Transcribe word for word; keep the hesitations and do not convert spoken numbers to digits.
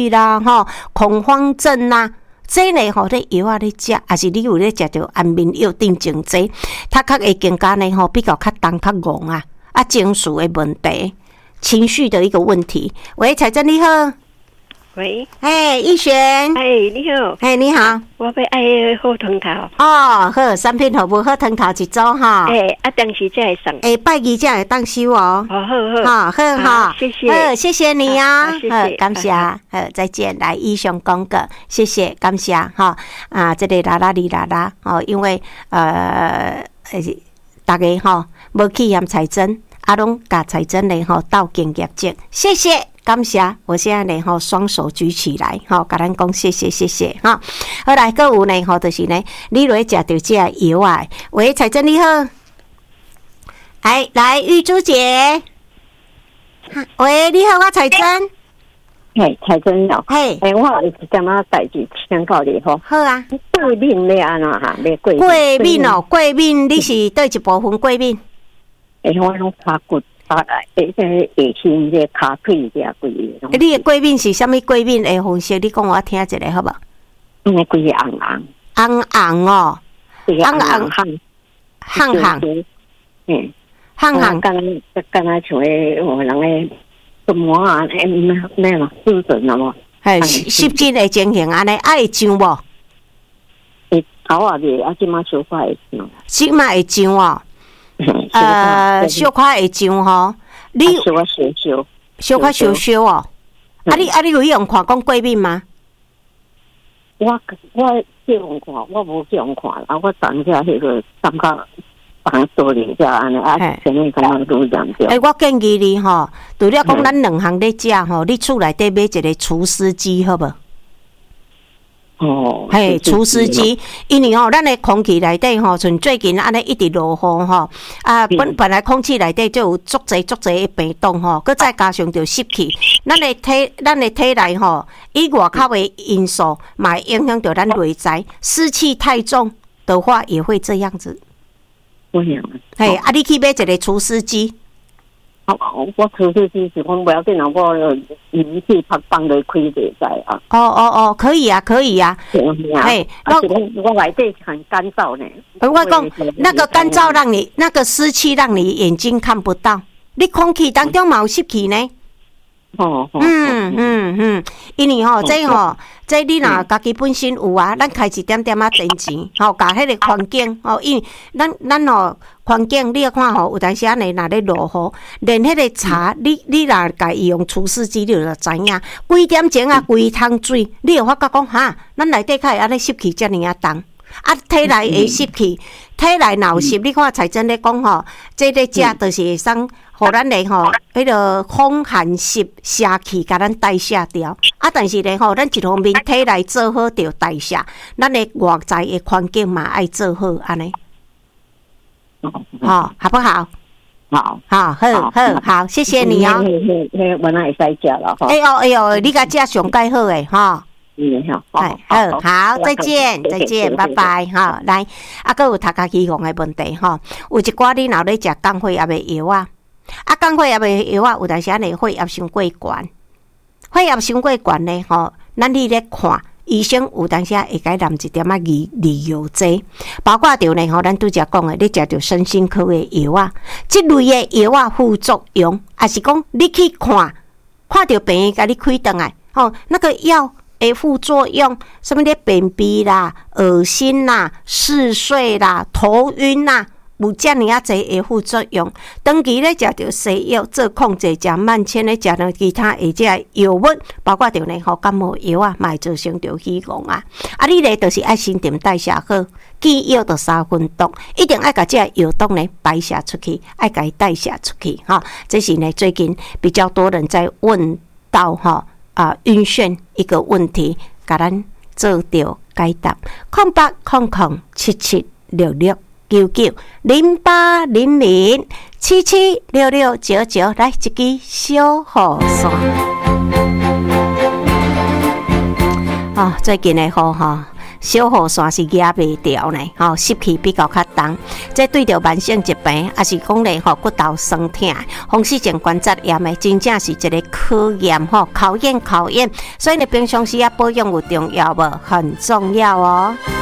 啦、吼恐慌症啦。这呢，吼，咧药啊咧食，还是你有咧食着安眠药定情剂，它较会更加呢吼比较较重较戆啊，啊情绪的问题，情绪的一个问题。喂，彩珍你好。 喂， 哎，逸璇， 哎，你好， 哎，你好， 我要爱好汤头。 哦，好，产品好不好？汤头一组哈。 哎，啊，当时才会送。 哎，拜二才会当收哦。 好好好，好好， 谢谢， 好，谢谢你啊， 谢谢， 感谢，好，再见，来以上讲个，谢谢，感谢哈啊，这个啦啦哩啦啦哦，因为呃，大家哈无去嫌彩珍，啊，拢甲彩珍呢吼斗敬业绩，谢谢。感谢，我现在呢吼双手举起来，吼，甲咱讲谢谢谢谢哈。好来，各有呢吼，就是呢，你来食到这药啊。喂，彩珍你好，哎，来玉珠姐，喂，你好，我彩珍， 嘿，彩珍哦， 嘿， 哎，我有一点仔代志请教你吼。 好啊， 过敏咧安怎哈？咧过过敏哦，过敏，你是对一部分过敏？ 诶，我拢骹骨。啊，诶，这下身这骹腿这规个。 你的过敏是啥物过敏的方式？你讲我听一下好无？ 嗯，规个红红， 红红哦， 红红红红红， 嗯， 红红， 刚刚刚刚像诶，我人诶，什么啊？诶，咩嘛？湿疹啊嘛？ 系湿疹的情形安尼，爱会痒无？ 会头也袂，啊，即马小可会痒， 即马会痒哦。呃，小可会痒吼，你小可烧烧， 小可烧烧哦。啊，你啊，你有用看讲过敏吗？ 我我去用看，我无去用看啦。我当下迄个感觉放多里遮安尼，啊，前面感觉都严重。 诶，我建议你吼，除了讲咱两项咧食吼，你厝内底买一个除湿机好无？ 哦， 嘿，除湿机，因为吼，咱的空气内底吼，像最近安尼一直落雨吼，啊，本本来空气内底就有足侪足侪的病毒吼，佮再加上着湿气，咱的体咱的体内吼，以外口的因素，嘛影响到咱内在，湿气太重的话，也会这样子。 不样。 嘿，啊，你去买一个除湿机。 我除湿机是讲不要紧啦，我仪器拍放落开就知啊。 哦哦哦，可以啊，可以啊。 嘿，我我内底很干燥呢。 我讲那个干燥让你，那个湿气让你眼睛看不到，你空气当中嘛有湿气呢。 哦， 嗯嗯嗯，因为吼，这吼，这你若家己本身有啊，咱开一点点啊钱钱，吼，甲迄个环境，吼，因为咱咱吼环境，你看吼，有当时安尼若咧落雨，连迄个茶，你你若家己用除湿机，你就知影，几点钟啊，规桶水，你会发觉讲哈，咱内底较会安尼湿气遮尔啊重。啊，体内的湿气，体内若有湿，你看彩珍咧讲吼，这咧食就是会送，互咱咧吼，迄个风寒湿邪气，甲咱代谢掉。啊，但是咧吼，咱一方面体内做好着代谢，咱的外在的环境嘛爱做好，安尼，好，好不好？ 好， 好，好，好，好，谢谢你哦。 迄迄我那会使食了哈。 哎呦，哎呦，你甲食上介好诶，哈。 嗯，好， 好，好，再见，再见，拜拜，哈，来，啊，搁有头壳预防的问题哈，有一寡你若咧食降血压的药啊，啊，降血压的药啊，有当时安尼血压伤过悬，血压伤过悬咧吼，咱你咧看医生有当时会甲淋一点仔利利药剂，包括着呢吼，咱拄则讲的，你食着身心科的药啊，即类的药啊副作用，也是讲你去看，看着病院甲你开转来，吼，那个药。诶，副作用什么咧？便秘啦、恶心啦、嗜睡啦、头晕啦，有遮尔啊侪诶副作用。长期咧食着西药做控制，食慢性咧食着其他或者药物，包括着呢吼感冒药啊，嘛会造成着虚狂啊。啊，你咧就是爱新陈代谢好，见药着三分毒，一定爱甲这药毒呢排泄出去，爱甲伊代谢出去哈。这是呢最近比较多人在问到哈。啊，晕眩一个问题，甲咱做着解答。空八空空七七六六九九零八零零七七六六九九，来一支小雨伞。啊，最近的雨哈， 小雨伞是压袂掉呢，吼，湿气比较较重。这对着慢性疾病，也是讲咧吼骨头酸痛、风湿性关节炎的，真正是一个考验吼，考验考验。所以呢，平常时啊保养有重要无？很重要哦。